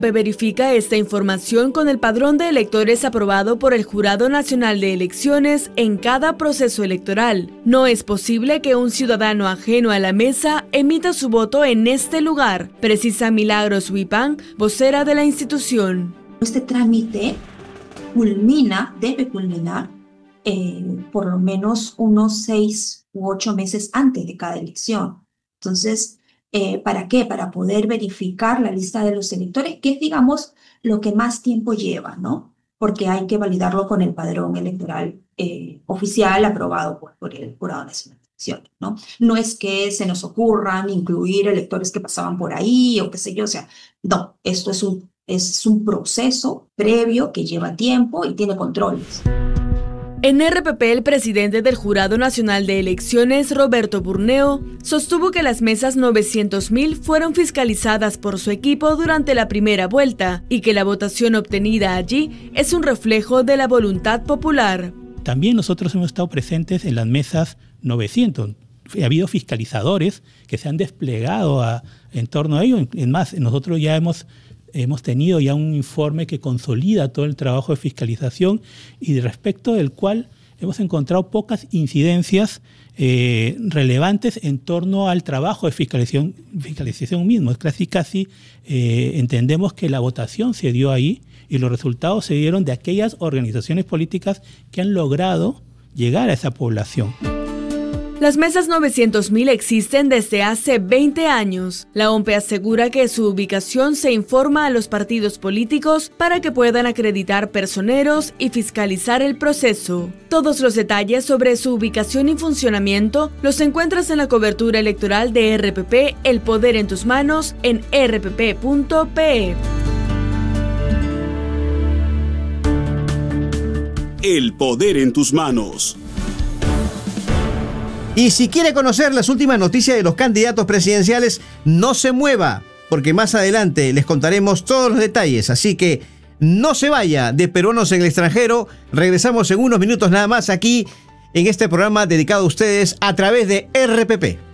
Verifica esta información con el padrón de electores aprobado por el Jurado Nacional de Elecciones en cada proceso electoral. No es posible que un ciudadano ajeno a la mesa emita su voto en este lugar, precisa Milagros Huipán, vocera de la institución. Este trámite debe culminar por lo menos unos 6 u 8 meses antes de cada elección. Entonces, ¿para qué? Para poder verificar la lista de los electores, que es, digamos, lo que más tiempo lleva, ¿no? Porque hay que validarlo con el padrón electoral oficial aprobado por el Jurado Nacional de Elecciones, ¿no? No es que se nos ocurran incluir electores que pasaban por ahí o qué sé yo, o sea, no, esto es un proceso previo que lleva tiempo y tiene controles. En RPP, el presidente del Jurado Nacional de Elecciones, Roberto Burneo, sostuvo que las mesas 900.000 fueron fiscalizadas por su equipo durante la primera vuelta y que la votación obtenida allí es un reflejo de la voluntad popular. También nosotros hemos estado presentes en las mesas 900. Ha habido fiscalizadores que se han desplegado en torno a ello. Es más, nosotros ya hemos tenido ya un informe que consolida todo el trabajo de fiscalización y respecto del cual hemos encontrado pocas incidencias relevantes en torno al trabajo de fiscalización mismo. Casi entendemos que la votación se dio ahí y los resultados se dieron de aquellas organizaciones políticas que han logrado llegar a esa población. Las mesas 900.000 existen desde hace 20 años. La OMPE asegura que su ubicación se informa a los partidos políticos para que puedan acreditar personeros y fiscalizar el proceso. Todos los detalles sobre su ubicación y funcionamiento los encuentras en la cobertura electoral de RPP, El Poder en tus Manos, en rpp.pe. El Poder en tus Manos. Y si quiere conocer las últimas noticias de los candidatos presidenciales, no se mueva, porque más adelante les contaremos todos los detalles. Así que no se vaya de Peruanos en el Extranjero. Regresamos en unos minutos nada más aquí en este programa dedicado a ustedes a través de RPP.